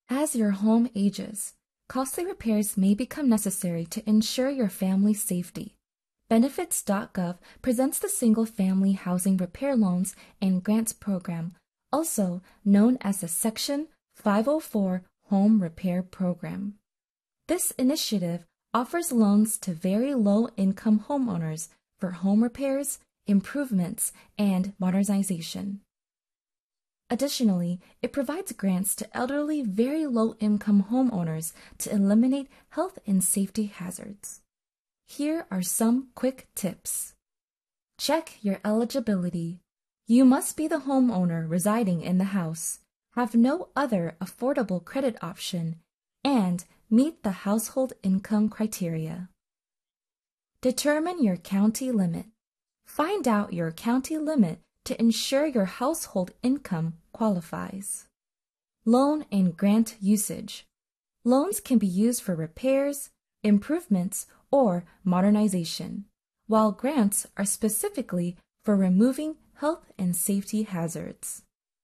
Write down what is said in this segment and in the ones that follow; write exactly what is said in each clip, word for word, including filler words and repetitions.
As your home ages, costly repairs may become necessary to ensure your family's safety. Benefits dot gov presents the Single Family Housing Repair Loans and Grants Program, also known as the Section five oh four Home Repair Program. This initiative offers loans to very low-income homeowners for home repairs, improvements, and modernization. Additionally, it provides grants to elderly, very low-income homeowners to eliminate health and safety hazards. Here are some quick tips. Check your eligibility. You must be the homeowner residing in the house, have no other affordable credit option, and meet the household income criteria. Determine your county limit. Find out your county limit to ensure your household income qualifies. Loan and grant usage. Loans can be used for repairs, improvements, or modernization, while grants are specifically for removing health and safety hazards.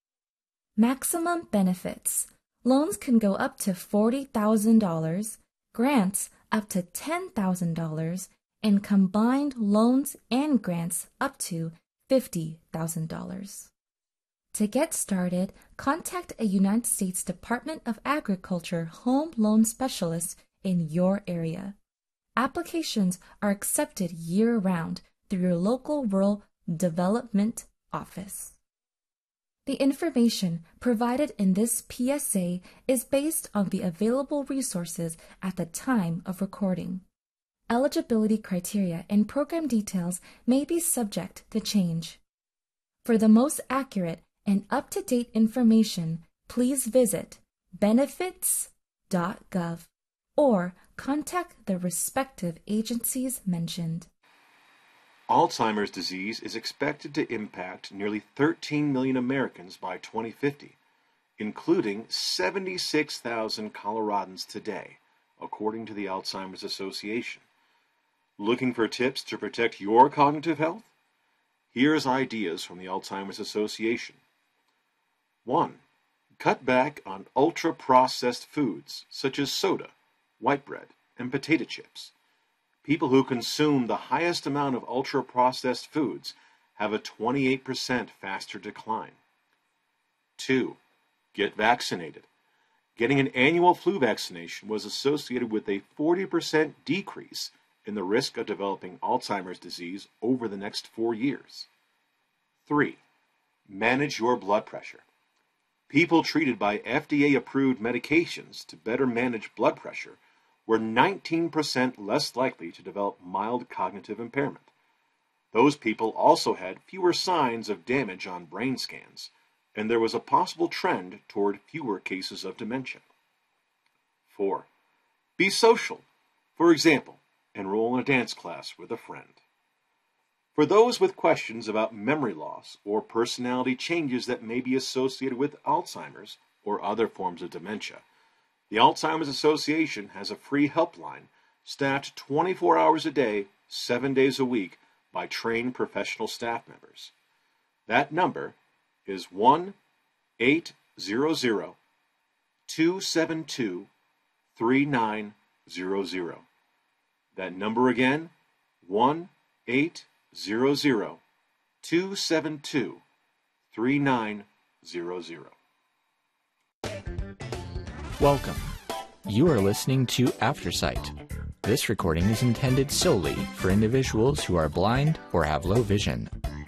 Maximum benefits. Loans can go up to forty thousand dollars, grants up to ten thousand dollars, and combined loans and grants up to fifty thousand dollars. To get started, contact a United States Department of Agriculture home loan specialist in your area. Applications are accepted year-round through your local rural development office. The information provided in this P S A is based on the available resources at the time of recording. Eligibility criteria and program details may be subject to change. For the most accurate and up-to-date information, please visit benefits dot gov or contact the respective agencies mentioned. Alzheimer's disease is expected to impact nearly thirteen million Americans by twenty fifty, including seventy-six thousand Coloradans today, according to the Alzheimer's Association. Looking for tips to protect your cognitive health? Here's ideas from the Alzheimer's Association. one. Cut back on ultra-processed foods such as soda, white bread, and potato chips. People who consume the highest amount of ultra-processed foods have a twenty-eight percent faster decline. two. Get vaccinated. Getting an annual flu vaccination was associated with a forty percent decrease in the risk of developing Alzheimer's disease over the next four years. three. Manage your blood pressure. People treated by F D A-approved medications to better manage blood pressure were nineteen percent less likely to develop mild cognitive impairment. Those people also had fewer signs of damage on brain scans, and there was a possible trend toward fewer cases of dementia. four. Be social. For example, enroll in a dance class with a friend. For those with questions about memory loss or personality changes that may be associated with Alzheimer's or other forms of dementia, the Alzheimer's Association has a free helpline staffed twenty-four hours a day, seven days a week by trained professional staff members. That number is one eight hundred, two seven two, three nine zero zero. That number again, one eight hundred, two seven two, three nine zero zero. Welcome. You are listening to Aftersight. This recording is intended solely for individuals who are blind or have low vision.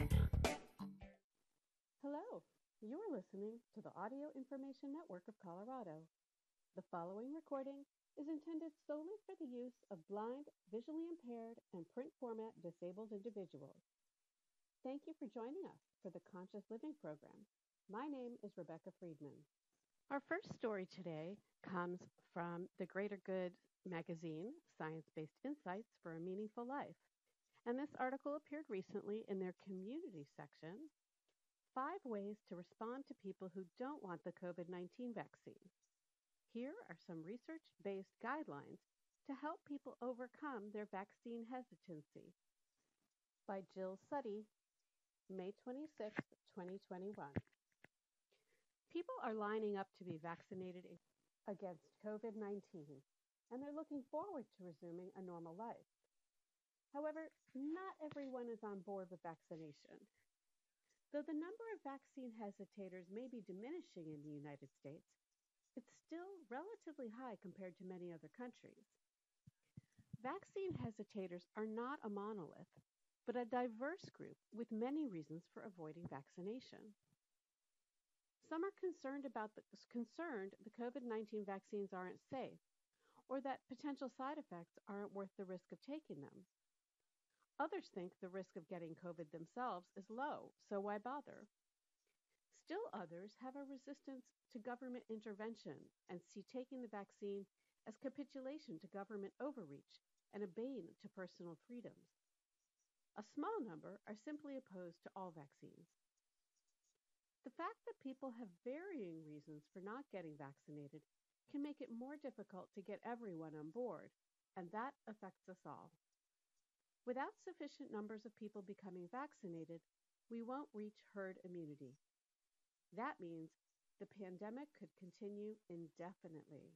Hello. You are listening to the Audio Information Network of Colorado. The following recording is intended solely for the use of blind, visually impaired, and print format disabled individuals. Thank you for joining us for the Conscious Living program. My name is Rebecca Friedman. Our first story today comes from the Greater Good magazine, Science-Based Insights for a Meaningful Life. And this article appeared recently in their community section, Five Ways to Respond to People Who Don't Want the COVID nineteen Vaccine. Here are some research-based guidelines to help people overcome their vaccine hesitancy. By Jill Suddy, May twenty-sixth, twenty twenty-one. People are lining up to be vaccinated. against COVID nineteen, and they're looking forward to resuming a normal life. However, not everyone is on board with vaccination. Though the number of vaccine hesitators may be diminishing in the United States, it's still relatively high compared to many other countries. Vaccine hesitators are not a monolith, but a diverse group with many reasons for avoiding vaccination. Some are concerned about the, concerned the COVID nineteen vaccines aren't safe, or that potential side effects aren't worth the risk of taking them. Others think the risk of getting COVID themselves is low, so why bother? Still others have a resistance to government intervention and see taking the vaccine as capitulation to government overreach and a bane to personal freedoms. A small number are simply opposed to all vaccines. The fact that people have varying reasons for not getting vaccinated can make it more difficult to get everyone on board, and that affects us all. Without sufficient numbers of people becoming vaccinated, we won't reach herd immunity. That means the pandemic could continue indefinitely.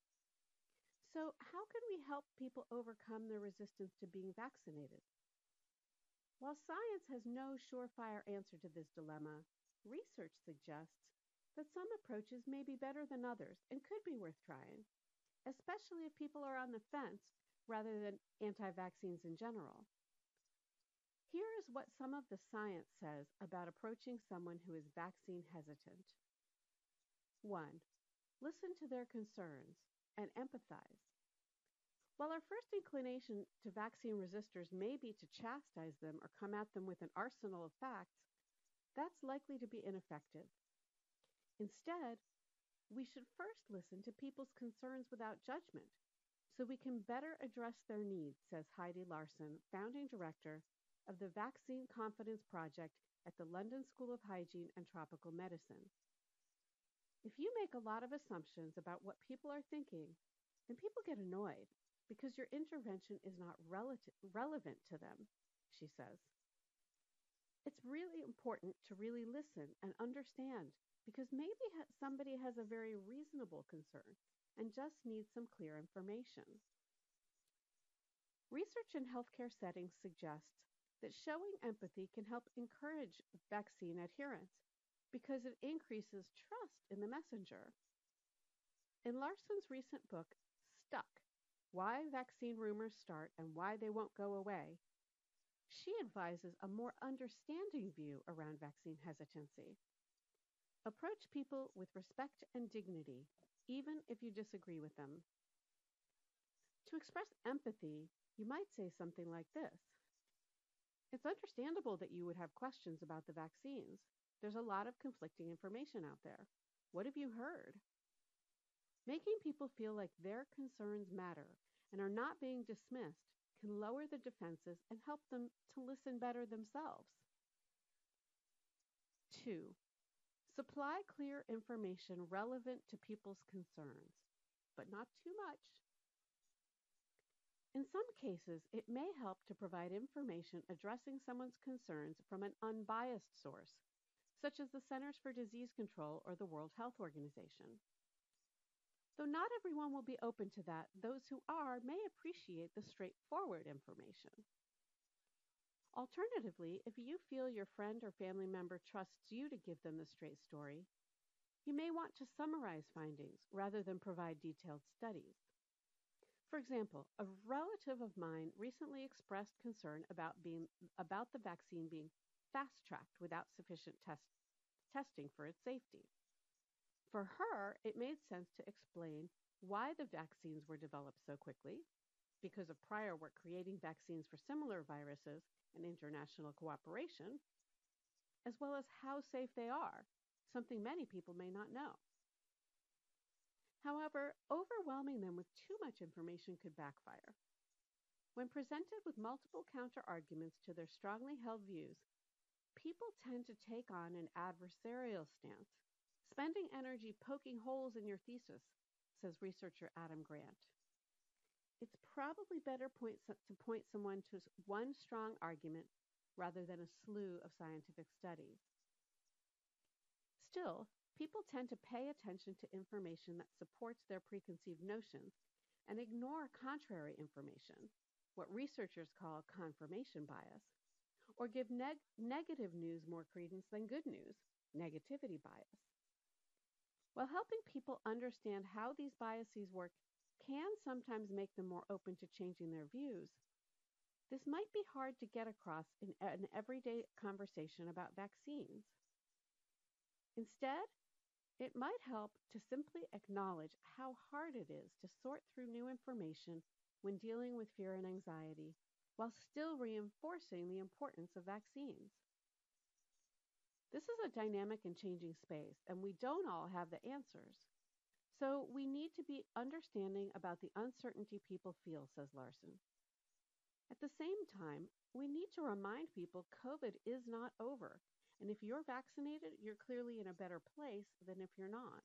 So, how can we help people overcome their resistance to being vaccinated? While science has no surefire answer to this dilemma, research suggests that some approaches may be better than others and could be worth trying, especially if people are on the fence rather than anti-vaccines in general. Here is what some of the science says about approaching someone who is vaccine hesitant. One, listen to their concerns and empathize. While our first inclination to vaccine resistors may be to chastise them or come at them with an arsenal of facts, that's likely to be ineffective. Instead, we should first listen to people's concerns without judgment, so we can better address their needs, says Heidi Larson, founding director of the Vaccine Confidence Project at the London School of Hygiene and Tropical Medicine. If you make a lot of assumptions about what people are thinking, then people get annoyed because your intervention is not relati- relevant to them, she says. It's really important to really listen and understand because maybe ha- somebody has a very reasonable concern and just needs some clear information. Research in healthcare settings suggests that showing empathy can help encourage vaccine adherence because it increases trust in the messenger. In Larson's recent book, Stuck, Why Vaccine Rumors Start and Why They Won't Go Away, she advises a more understanding view around vaccine hesitancy. Approach people with respect and dignity, even if you disagree with them. To express empathy, you might say something like this. It's understandable that you would have questions about the vaccines. There's a lot of conflicting information out there. What have you heard? Making people feel like their concerns matter and are not being dismissed can lower the defenses and help them to listen better themselves. Two, supply clear information relevant to people's concerns, but not too much. In some cases, it may help to provide information addressing someone's concerns from an unbiased source, such as the Centers for Disease Control or the World Health Organization. Though not everyone will be open to that, those who are may appreciate the straightforward information. Alternatively, if you feel your friend or family member trusts you to give them the straight story, you may want to summarize findings rather than provide detailed studies. For example, a relative of mine recently expressed concern about being about the vaccine being fast-tracked without sufficient test, testing for its safety. For her, it made sense to explain why the vaccines were developed so quickly, because of prior work creating vaccines for similar viruses and international cooperation, as well as how safe they are, something many people may not know. However, overwhelming them with too much information could backfire. When presented with multiple counter-arguments to their strongly held views, people tend to take on an adversarial stance, spending energy poking holes in your thesis, says researcher Adam Grant. It's probably better point, to point someone to one strong argument rather than a slew of scientific studies. Still, People tend to pay attention to information that supports their preconceived notions and ignore contrary information, what researchers call confirmation bias, or give neg- negative news more credence than good news, negativity bias. While helping people understand how these biases work can sometimes make them more open to changing their views, this might be hard to get across in an everyday conversation about vaccines. Instead, it might help to simply acknowledge how hard it is to sort through new information when dealing with fear and anxiety, while still reinforcing the importance of vaccines. This is a dynamic and changing space, and we don't all have the answers. So we need to be understanding about the uncertainty people feel, says Larson. At the same time, we need to remind people COVID is not over, and if you're vaccinated, you're clearly in a better place than if you're not.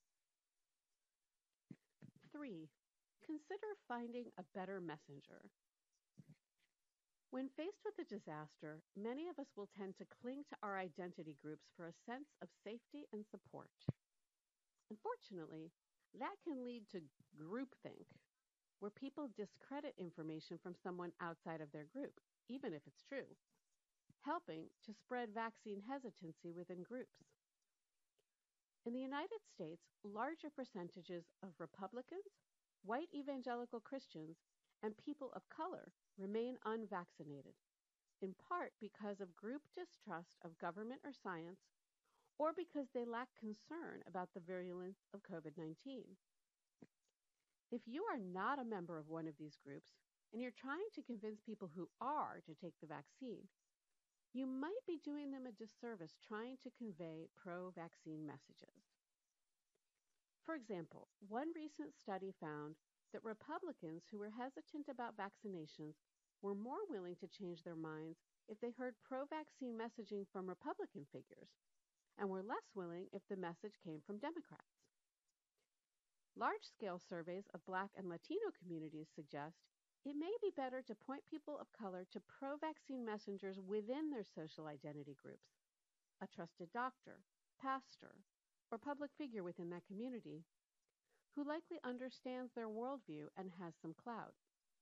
Three, consider finding a better messenger. When faced with a disaster, many of us will tend to cling to our identity groups for a sense of safety and support. Unfortunately, that can lead to groupthink, where people discredit information from someone outside of their group, even if it's true, helping to spread vaccine hesitancy within groups. In the United States, larger percentages of Republicans, white evangelical Christians, and people of color remain unvaccinated, in part because of group distrust of government or science, or because they lack concern about the virulence of COVID nineteen. If you are not a member of one of these groups, and you're trying to convince people who are to take the vaccine, you might be doing them a disservice trying to convey pro-vaccine messages. For example, one recent study found that Republicans who were hesitant about vaccinations were more willing to change their minds if they heard pro-vaccine messaging from Republican figures, and were less willing if the message came from Democrats. Large-scale surveys of Black and Latino communities suggest it may be better to point people of color to pro-vaccine messengers within their social identity groups, a trusted doctor, pastor, or public figure within that community, who likely understands their worldview and has some clout.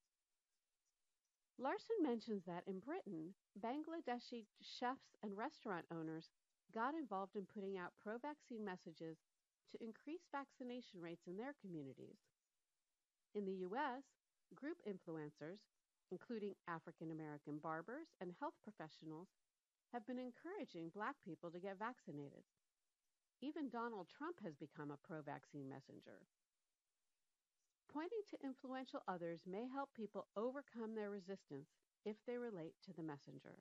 Larson mentions that in Britain, Bangladeshi chefs and restaurant owners got involved in putting out pro-vaccine messages to increase vaccination rates in their communities. In the U S, group influencers, including African American barbers and health professionals, have been encouraging Black people to get vaccinated. Even Donald Trump has become a pro-vaccine messenger. Pointing to influential others may help people overcome their resistance if they relate to the messenger.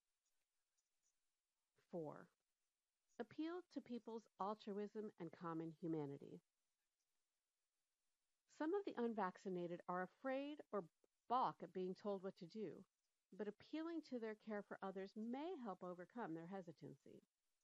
Four, appeal to people's altruism and common humanity. Some of the unvaccinated are afraid or balk at being told what to do, but appealing to their care for others may help overcome their hesitancy.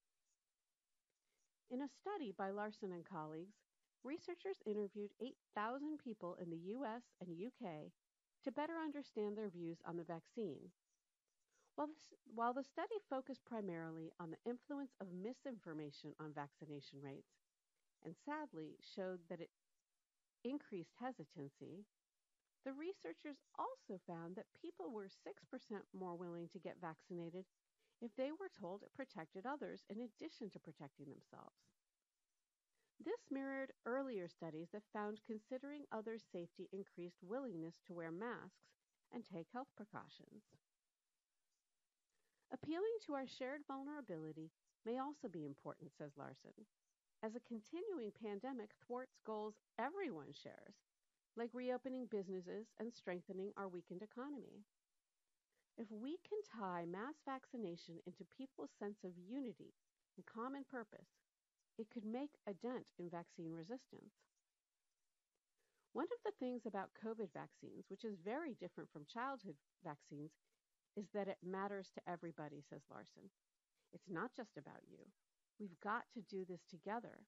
In a study by Larson and colleagues, researchers interviewed eight thousand people in the U S and U K to better understand their views on the vaccine. While, this, while the study focused primarily on the influence of misinformation on vaccination rates, and sadly showed that it increased hesitancy, the researchers also found that people were six percent more willing to get vaccinated if they were told it protected others in addition to protecting themselves. This mirrored earlier studies that found considering others' safety increased willingness to wear masks and take health precautions. Appealing to our shared vulnerability may also be important, says Larson, as a continuing pandemic thwarts goals everyone shares, like reopening businesses and strengthening our weakened economy. If we can tie mass vaccination into people's sense of unity and common purpose, it could make a dent in vaccine resistance. One of the things about COVID vaccines, which is very different from childhood vaccines, is that it matters to everybody, says Larson. It's not just about you. We've got to do this together.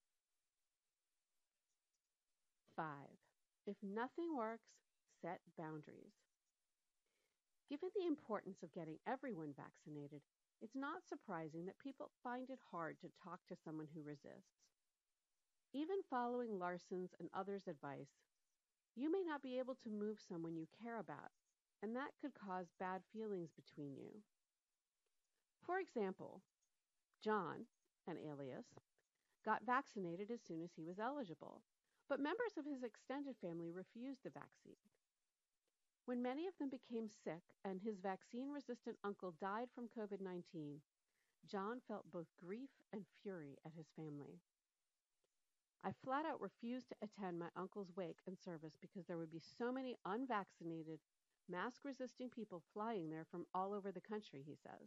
Five, if nothing works, set boundaries. Given the importance of getting everyone vaccinated, it's not surprising that people find it hard to talk to someone who resists. Even following Larson's and others' advice, you may not be able to move someone you care about, and that could cause bad feelings between you. For example, John, an alias, got vaccinated as soon as he was eligible, but members of his extended family refused the vaccine. When many of them became sick and his vaccine-resistant uncle died from COVID nineteen, John felt both grief and fury at his family. I flat out refused to attend my uncle's wake and service because there would be so many unvaccinated, mask-resisting people flying there from all over the country, he says.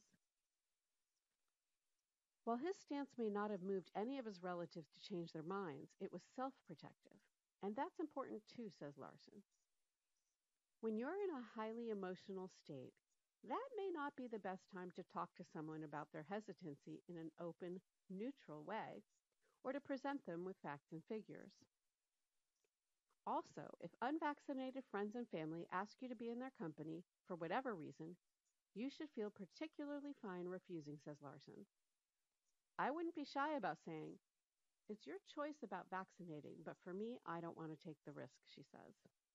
While his stance may not have moved any of his relatives to change their minds, it was self-protective. And that's important too, says Larson. When you're in a highly emotional state, that may not be the best time to talk to someone about their hesitancy in an open, neutral way, or to present them with facts and figures. Also, if unvaccinated friends and family ask you to be in their company for whatever reason, you should feel particularly fine refusing, says Larson. I wouldn't be shy about saying, it's your choice about vaccinating, but for me, I don't want to take the risk, she says.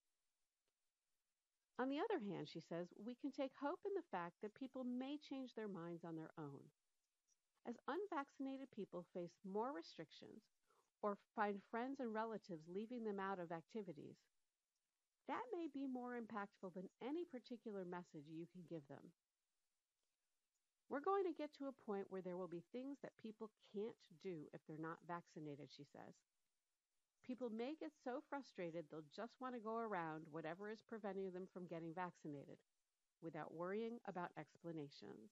On the other hand, she says, we can take hope in the fact that people may change their minds on their own. As unvaccinated people face more restrictions or find friends and relatives leaving them out of activities, that may be more impactful than any particular message you can give them. We're going to get to a point where there will be things that people can't do if they're not vaccinated, she says. People may get so frustrated they'll just want to go around whatever is preventing them from getting vaccinated without worrying about explanations.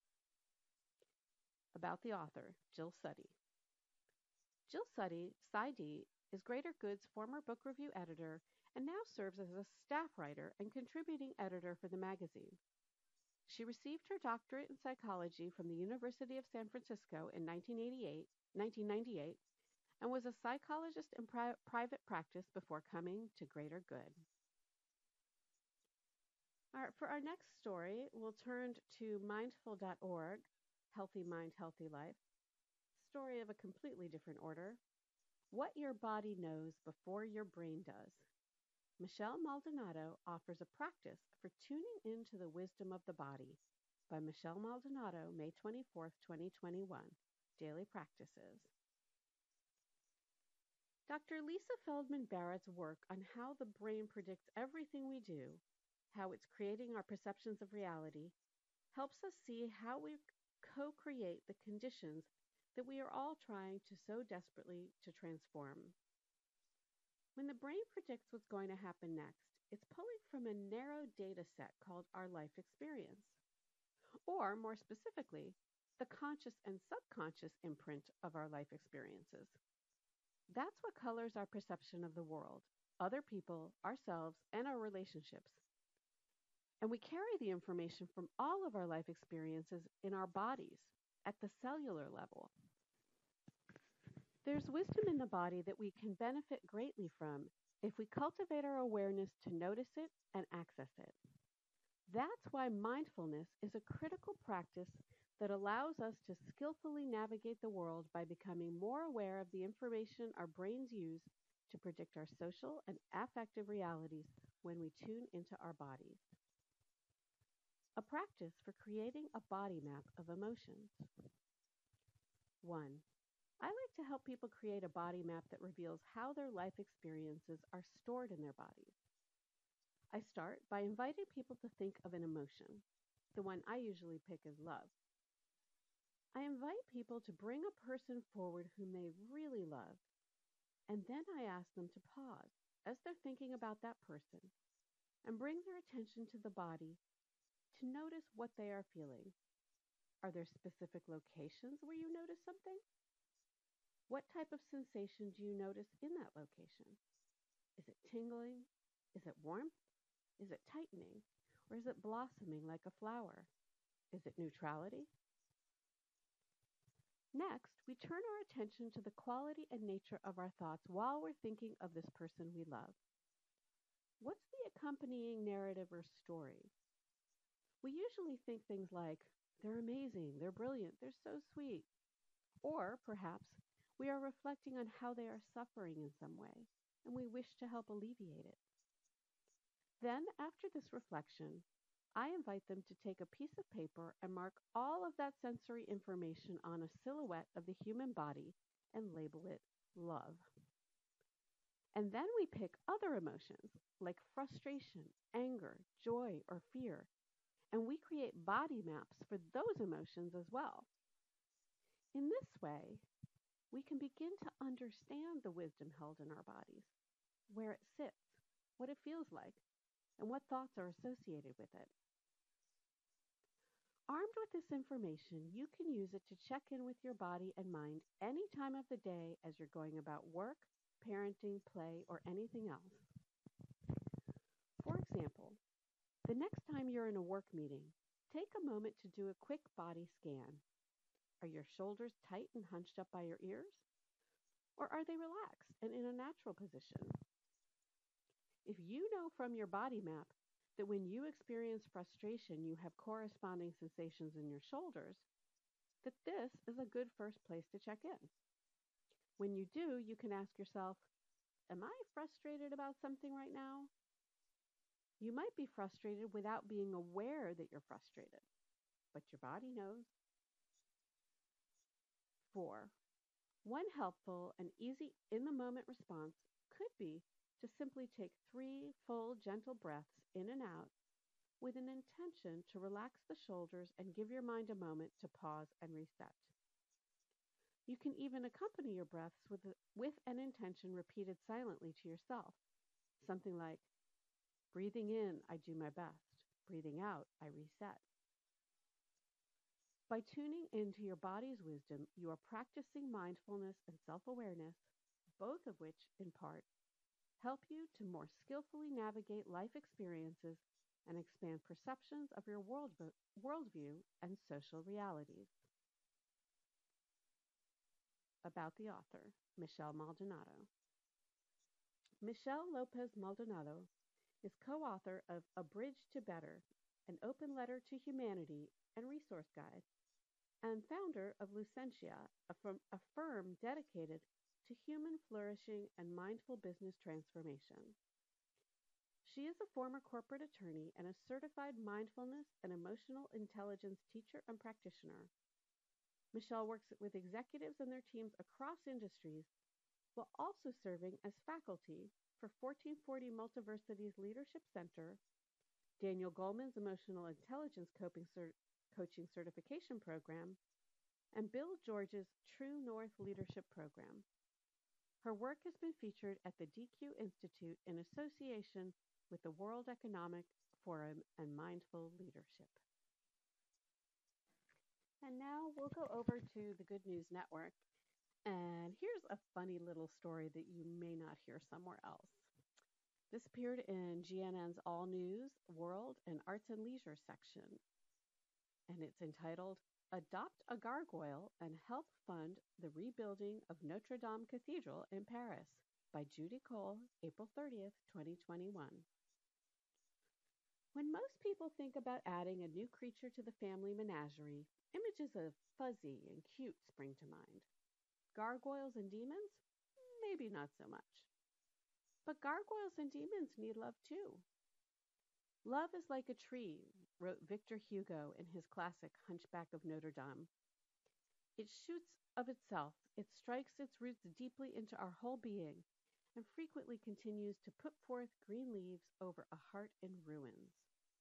About the author, Jill Suddy. Jill Suddy, PsyD, is Greater Good's former book review editor and now serves as a staff writer and contributing editor for the magazine. She received her doctorate in psychology from the University of San Francisco in nineteen ninety-eight and was a psychologist in pri- private practice before coming to Greater Good. All right, for our next story, we'll turn to mindful dot org, Healthy Mind, Healthy Life. Story of a completely different order. What your body knows before your brain does. Michelle Maldonado offers a practice for tuning into the wisdom of the body by Michelle Maldonado, May twenty-fourth, twenty twenty-one. Daily Practices. Doctor Lisa Feldman Barrett's work on how the brain predicts everything we do, how it's creating our perceptions of reality, helps us see how we co-create the conditions that we are all trying to so desperately to transform. When the brain predicts what's going to happen next, it's pulling from a narrow data set called our life experience, or more specifically, the conscious and subconscious imprint of our life experiences. That's what colors our perception of the world, other people, ourselves, and our relationships. And we carry the information from all of our life experiences in our bodies at the cellular level. There's wisdom in the body that we can benefit greatly from if we cultivate our awareness to notice it and access it. That's why mindfulness is a critical practice that allows us to skillfully navigate the world by becoming more aware of the information our brains use to predict our social and affective realities when we tune into our bodies. A practice for creating a body map of emotions. One. I like to help people create a body map that reveals how their life experiences are stored in their bodies. I start by inviting people to think of an emotion. The one I usually pick is love. I invite people to bring a person forward whom they really love, and then I ask them to pause as they're thinking about that person and bring their attention to the body to notice what they are feeling. Are there specific locations where you notice something? What type of sensation do you notice in that location? Is it tingling? Is it warmth? Is it tightening? Or is it blossoming like a flower? Is it neutrality? Next, we turn our attention to the quality and nature of our thoughts while we're thinking of this person we love. What's the accompanying narrative or story? We usually think things like, they're amazing, they're brilliant, they're so sweet. Or perhaps, We are reflecting on how they are suffering in some way, and we wish to help alleviate it. Then, after this reflection, I invite them to take a piece of paper and mark all of that sensory information on a silhouette of the human body and label it love. And then we pick other emotions like frustration, anger, joy, or fear, and we create body maps for those emotions as well. In this way, we can begin to understand the wisdom held in our bodies, where it sits, what it feels like, and what thoughts are associated with it. Armed with this information, you can use it to check in with your body and mind any time of the day as you're going about work, parenting, play, or anything else. For example, the next time you're in a work meeting, take a moment to do a quick body scan. Are your shoulders tight and hunched up by your ears? Or are they relaxed and in a natural position? If you know from your body map that when you experience frustration, you have corresponding sensations in your shoulders, that this is a good first place to check in. When you do, you can ask yourself, am I frustrated about something right now? You might be frustrated without being aware that you're frustrated, but your body knows. Four, one helpful and easy in-the-moment response could be to simply take three full, gentle breaths in and out with an intention to relax the shoulders and give your mind a moment to pause and reset. You can even accompany your breaths with, a, with an intention repeated silently to yourself, something like, breathing in, I do my best. Breathing out, I reset. By tuning into your body's wisdom, you are practicing mindfulness and self-awareness, both of which, in part, help you to more skillfully navigate life experiences and expand perceptions of your world, worldview and social realities. About the author, Michelle Maldonado. Michelle Lopez Maldonado is co-author of A Bridge to Better, an open letter to humanity and resource guide, and founder of Lucentia, a firm, a firm dedicated to human flourishing and mindful business transformation. She is a former corporate attorney and a certified mindfulness and emotional intelligence teacher and practitioner. Michelle works with executives and their teams across industries while also serving as faculty for fourteen forty Multiversity's Leadership Center, Daniel Goleman's Emotional Intelligence Coping Cert- Coaching Certification Program, and Bill George's True North Leadership Program. Her work has been featured at the D Q Institute in association with the World Economic Forum and Mindful Leadership. And now we'll go over to the Good News Network. And here's a funny little story that you may not hear somewhere else. This appeared in G N N's All News, World, and Arts and Leisure section. And it's entitled, Adopt a Gargoyle and Help Fund the Rebuilding of Notre Dame Cathedral in Paris by Judy Cole, April thirtieth, twenty twenty-one. When most people think about adding a new creature to the family menagerie, images of fuzzy and cute spring to mind. Gargoyles and demons? Maybe not so much. But gargoyles and demons need love too. Love is like a tree, wrote Victor Hugo in his classic Hunchback of Notre Dame. It shoots of itself, it strikes its roots deeply into our whole being, and frequently continues to put forth green leaves over a heart in ruins.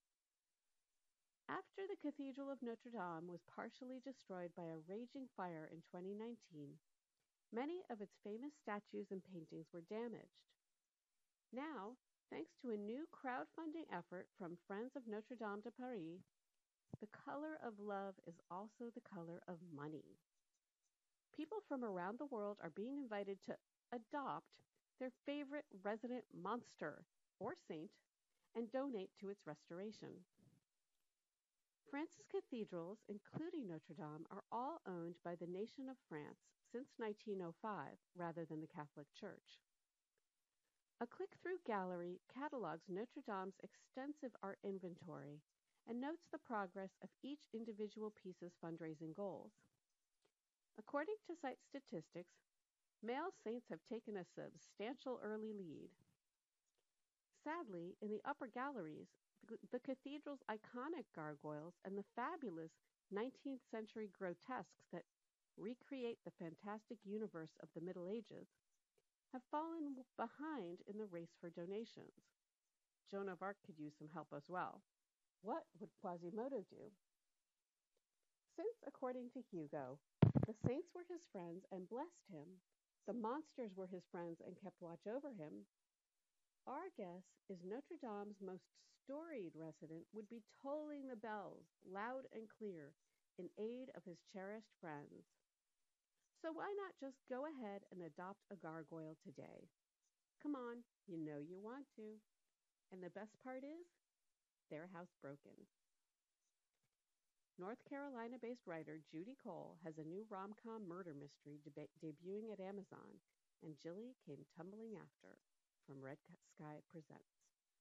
After the Cathedral of Notre Dame was partially destroyed by a raging fire in twenty nineteen, many of its famous statues and paintings were damaged. Now, thanks to a new crowdfunding effort from Friends of Notre Dame de Paris, the color of love is also the color of money. People from around the world are being invited to adopt their favorite resident monster or saint and donate to its restoration. France's cathedrals, including Notre Dame, are all owned by the nation of France since nineteen oh five rather than the Catholic Church. A click-through gallery catalogs Notre Dame's extensive art inventory and notes the progress of each individual piece's fundraising goals. According to site statistics, male saints have taken a substantial early lead. Sadly, in the upper galleries, the cathedral's iconic gargoyles and the fabulous nineteenth century grotesques that recreate the fantastic universe of the Middle Ages have fallen behind in the race for donations. Joan of Arc could use some help as well. What would Quasimodo do? Since, according to Hugo, the saints were his friends and blessed him, the monsters were his friends and kept watch over him, our guess is Notre Dame's most storied resident would be tolling the bells loud and clear in aid of his cherished friends. So why not just go ahead and adopt a gargoyle today? Come on, you know you want to. And the best part is, they're housebroken. North Carolina-based writer Judy Cole has a new rom-com murder mystery deb- debuting at Amazon, and Jilly came tumbling after. From Red Sky Presents.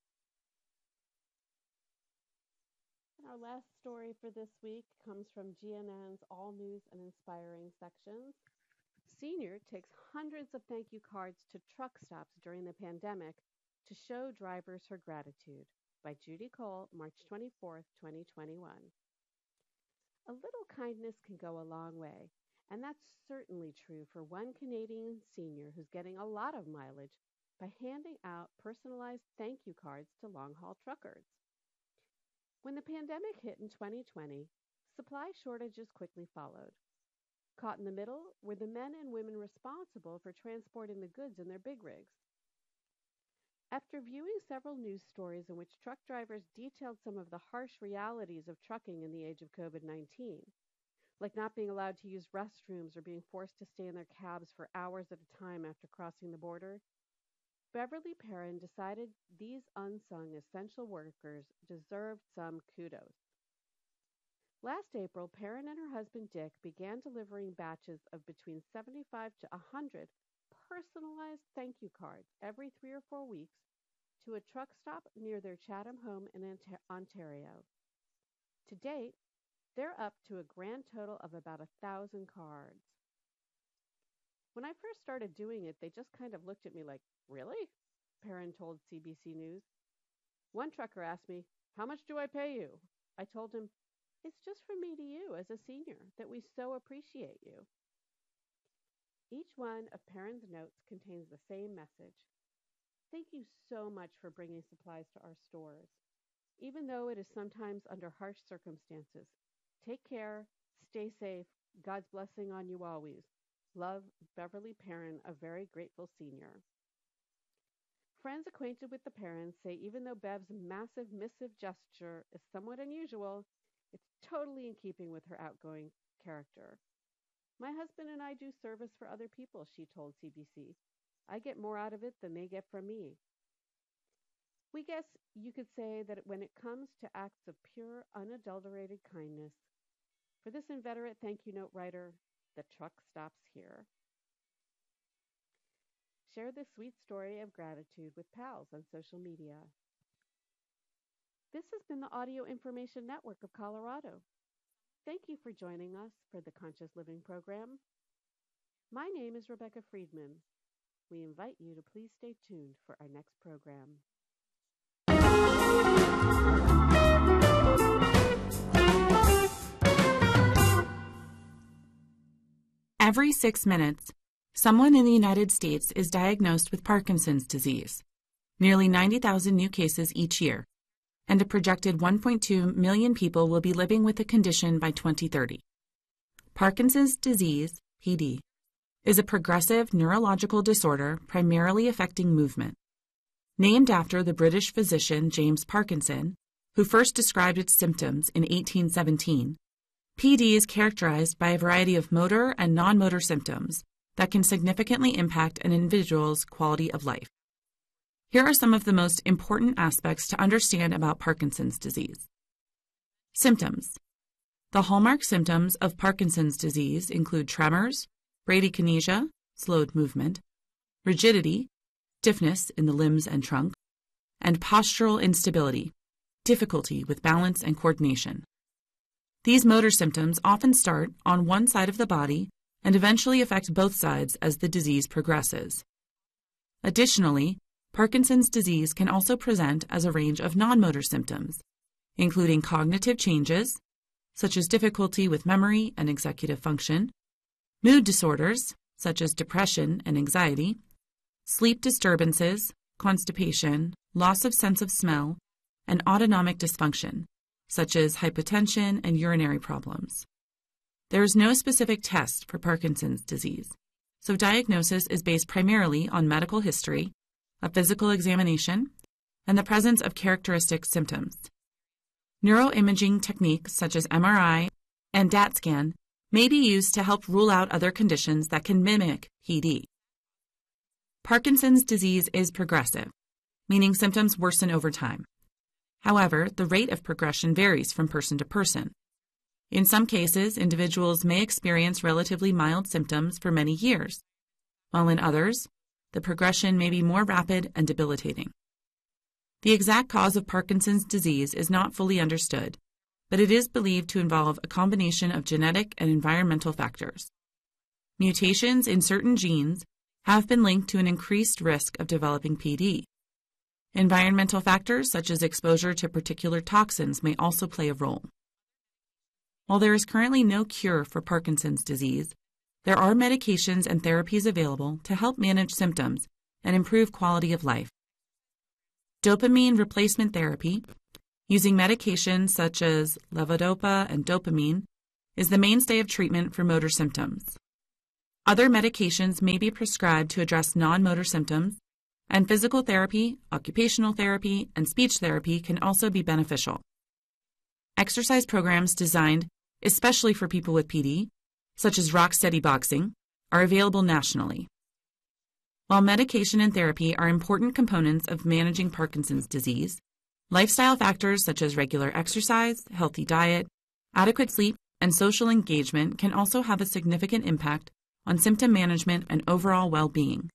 And our last story for this week comes from G N N's All News and Inspiring sections. Senior takes hundreds of thank you cards to truck stops during the pandemic to show drivers her gratitude. By Judy Cole, March twenty-fourth, twenty twenty-one. A little kindness can go a long way, and that's certainly true for one Canadian senior who's getting a lot of mileage by handing out personalized thank you cards to long-haul truckers. When the pandemic hit in twenty twenty, supply shortages quickly followed. Caught in the middle were the men and women responsible for transporting the goods in their big rigs. After viewing several news stories in which truck drivers detailed some of the harsh realities of trucking in the age of COVID nineteen, like not being allowed to use restrooms or being forced to stay in their cabs for hours at a time after crossing the border, Beverly Perrin decided these unsung essential workers deserved some kudos. Last April, Perrin and her husband Dick began delivering batches of between seventy-five to one hundred personalized thank you cards every three or four weeks to a truck stop near their Chatham home in Ontario. To date, they're up to a grand total of about a thousand cards. When I first started doing it, they just kind of looked at me like, really? Perrin told C B C News. One trucker asked me, how much do I pay you? I told him, it's just from me to you as a senior, that we so appreciate you. Each one of Perrin's notes contains the same message. Thank you so much for bringing supplies to our stores. Even though it is sometimes under harsh circumstances, take care, stay safe, God's blessing on you always. Love, Beverly Perrin, a very grateful senior. Friends acquainted with the Perrins say even though Bev's massive missive gesture is somewhat unusual, it's totally in keeping with her outgoing character. My husband and I do service for other people, she told C B C. I get more out of it than they get from me. We guess you could say that when it comes to acts of pure, unadulterated kindness, for this inveterate thank you note writer, the truck stops here. Share this sweet story of gratitude with pals on social media. This has been the Audio Information Network of Colorado. Thank you for joining us for the Conscious Living program. My name is Rebecca Friedman. We invite you to please stay tuned for our next program. Every six minutes, someone in the United States is diagnosed with Parkinson's disease. Nearly ninety thousand new cases each year, and a projected one point two million people will be living with the condition by twenty thirty. Parkinson's disease, P D, is a progressive neurological disorder primarily affecting movement. Named after the British physician James Parkinson, who first described its symptoms in eighteen seventeen, P D is characterized by a variety of motor and non-motor symptoms that can significantly impact an individual's quality of life. Here are some of the most important aspects to understand about Parkinson's disease. Symptoms. The hallmark symptoms of Parkinson's disease include tremors, bradykinesia, slowed movement, rigidity, stiffness in the limbs and trunk, and postural instability, difficulty with balance and coordination. These motor symptoms often start on one side of the body and eventually affect both sides as the disease progresses. Additionally, Parkinson's disease can also present as a range of non-motor symptoms, including cognitive changes, such as difficulty with memory and executive function, mood disorders, such as depression and anxiety, sleep disturbances, constipation, loss of sense of smell, and autonomic dysfunction, such as hypotension and urinary problems. There is no specific test for Parkinson's disease, so diagnosis is based primarily on medical history, a physical examination, and the presence of characteristic symptoms. Neuroimaging techniques such as M R I and D A T scan may be used to help rule out other conditions that can mimic P D. Parkinson's disease is progressive, meaning symptoms worsen over time. However, the rate of progression varies from person to person. In some cases, individuals may experience relatively mild symptoms for many years, while in others, the progression may be more rapid and debilitating. The exact cause of Parkinson's disease is not fully understood, but it is believed to involve a combination of genetic and environmental factors. Mutations in certain genes have been linked to an increased risk of developing P D. Environmental factors such as exposure to particular toxins may also play a role. While there is currently no cure for Parkinson's disease, there are medications and therapies available to help manage symptoms and improve quality of life. Dopamine replacement therapy, using medications such as levodopa and dopamine, is the mainstay of treatment for motor symptoms. Other medications may be prescribed to address non-motor symptoms, and physical therapy, occupational therapy, and speech therapy can also be beneficial. Exercise programs designed especially for people with P D, such as Rocksteady Boxing, are available nationally. While medication and therapy are important components of managing Parkinson's disease, lifestyle factors such as regular exercise, healthy diet, adequate sleep, and social engagement can also have a significant impact on symptom management and overall well-being.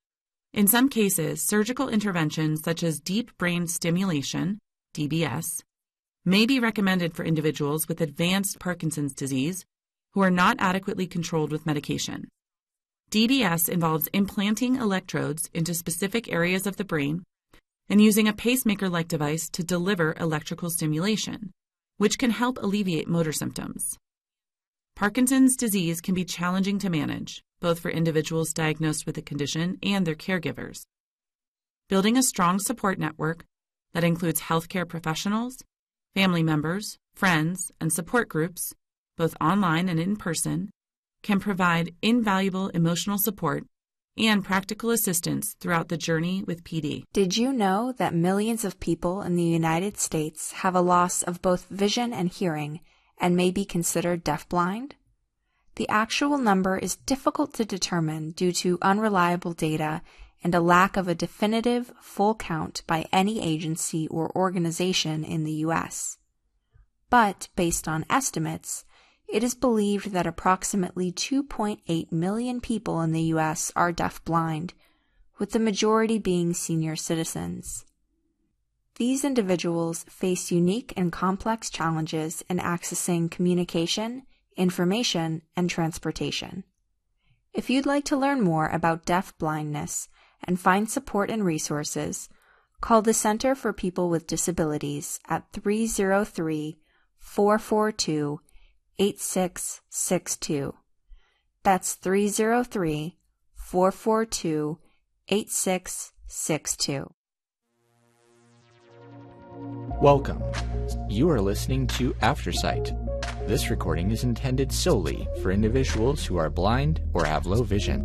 In some cases, surgical interventions such as deep brain stimulation, D B S, may be recommended for individuals with advanced Parkinson's disease who are not adequately controlled with medication. D B S involves implanting electrodes into specific areas of the brain and using a pacemaker-like device to deliver electrical stimulation, which can help alleviate motor symptoms. Parkinson's disease can be challenging to manage, both for individuals diagnosed with the condition and their caregivers. Building a strong support network that includes healthcare professionals, family members, friends, and support groups, both online and in person, can provide invaluable emotional support and practical assistance throughout the journey with P D. Did you know that millions of people in the United States have a loss of both vision and hearing and may be considered deafblind? The actual number is difficult to determine due to unreliable data and a lack of a definitive full count by any agency or organization in the U S. But based on estimates, it is believed that approximately two point eight million people in the U S are deafblind, with the majority being senior citizens. These individuals face unique and complex challenges in accessing communication, information, and transportation. If you'd like to learn more about deafblindness and find support and resources, call the Center for People with Disabilities at three oh three, four four two, eight six six two. That's three oh three, four four two, eight six six two. Welcome. You are listening to Aftersight. This recording is intended solely for individuals who are blind or have low vision.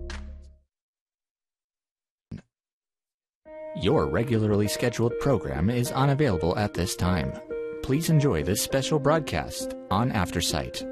Your regularly scheduled program is unavailable at this time. Please enjoy this special broadcast on Aftersight.